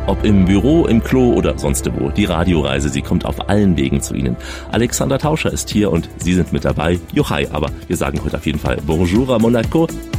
Ob im Büro, im Klo oder sonst wo. Die Radioreise, sie kommt auf allen Wegen zu Ihnen. Alexander Tauscher ist hier und Sie sind mit dabei. Juchai, aber wir sagen heute auf jeden Fall Bonjour à Monaco.